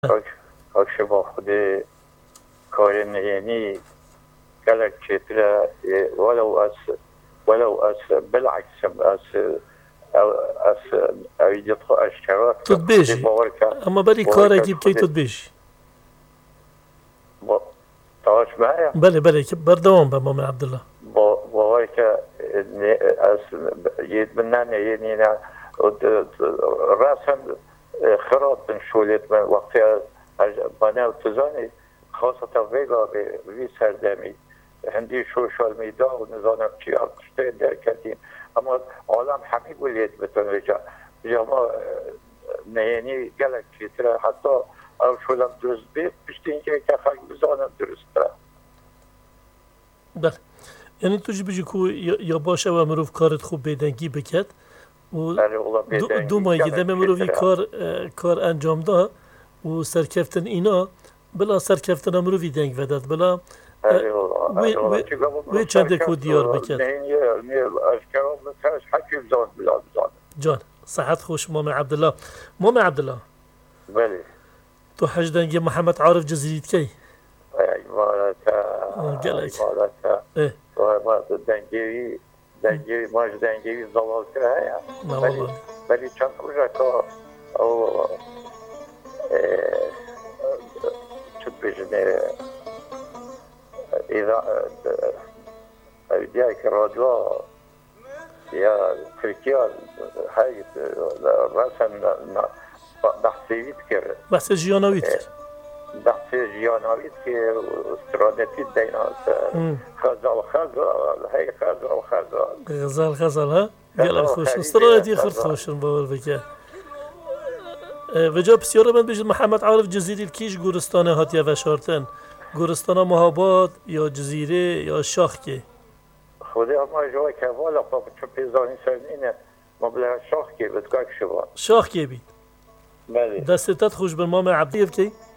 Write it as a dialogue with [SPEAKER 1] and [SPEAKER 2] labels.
[SPEAKER 1] اکش با خود کار یعنی گلک چطوره ولو از بالعکس از اویدیت خو اشکرات
[SPEAKER 2] تود بیشی اما بری کار اگیب که تود بیشی
[SPEAKER 1] تاش معايا
[SPEAKER 2] بله که بردوام به مام عبدالله
[SPEAKER 1] باوری که از يتمنى يعني راسا خراب من شولت من وقتی بنا وتزاني خاصة فيغا في سردمي عندي سوشيال ميديا ونظام چی اشته در کردیم اما عالم همه ولید بتونه جاما نهینی گلک چیتره حتی او شولم درست بید پشتی اینکه که خلق بزانم درست تره
[SPEAKER 2] بله یعنی تو جی بجی کو یا باشه و مروف کارت خوب بیدنگی بکد و دو ماه گیده مروفی کار انجام ده و سرکفتن اینا بلا سرکفتن مروفی دنگ ودد بلا وی چنده کو دیار بکد جان صحت خوش مام عبدالله
[SPEAKER 1] بله
[SPEAKER 2] تو حج دنگی محمد عارف جزیریت کی
[SPEAKER 1] گلک دنگی ماش دنگی زلال کرده ولی چند کجا که او چود بجنه دیگه که رادیو یا ترکیه های رسم بحثیت کرد
[SPEAKER 2] بحث جیانویت کرد
[SPEAKER 1] بحث جیانویت که استرادتی دیناست
[SPEAKER 2] غزال ها گلک خوش استرادتی خرد خوشن باور بکه و جا بسیار من بجد محمد عارف جزیری کیش گورستانه هاتیه و شارتن گورستانه مهاباد یا جزیره یا شاخ که
[SPEAKER 1] خودی اما جوای که والا پا چون پیزانی سرنینه مبلغ شاخ که بدگاه شوا
[SPEAKER 2] شاخ که بید
[SPEAKER 1] بله
[SPEAKER 2] دستتت خوش به مام عبدیف که